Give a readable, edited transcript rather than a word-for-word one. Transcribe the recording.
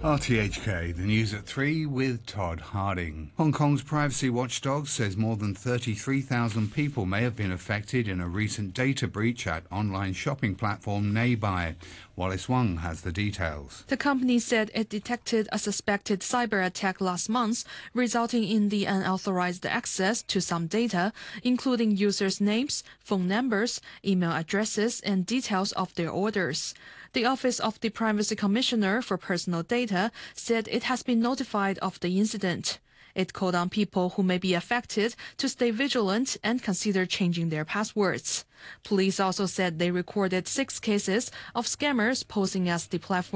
RTHK, the news at 3 with Todd Harding. Hong Kong's privacy watchdog says more than 33,000 people may have been affected in a recent data breach at online shopping platform Neibai. Wallace Wang has the details. The company said it detected a suspected cyber attack last month, resulting in the unauthorized access to some data, including users' names, phone numbers, email addresses, and details of their orders. The Office of the Privacy Commissioner for Personal Data said it has been notified of the incident. It called on people who may be affected to stay vigilant and consider changing their passwords. Police also said they recorded 6 cases of scammers posing as the platform